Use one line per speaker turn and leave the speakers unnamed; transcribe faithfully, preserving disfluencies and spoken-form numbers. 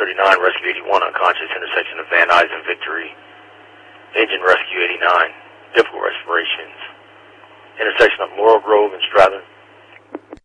thirty-nine, rescue eighty-one unconscious, intersection of Van Nuys and Victory. Engine rescue eighty-nine, difficult respirations. Intersection of Laurel Grove and Stratton.